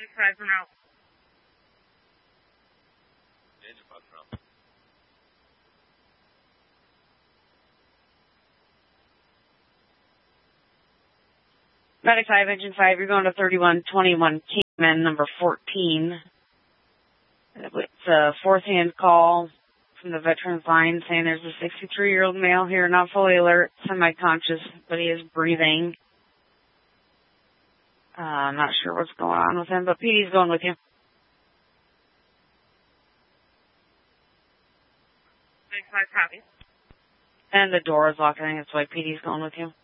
5 from out. Engine 5 from out. Medic 5, Engine 5, you're going to 3121 Kingman, number 14. It's a fourth-hand call from the veterans line saying there's a 63-year-old male here, not fully alert, semi-conscious, but he is breathing. I'm not sure what's going on with him, but PD's going with you. 5 copy. And the door is locked. I think that's why PD's going with you.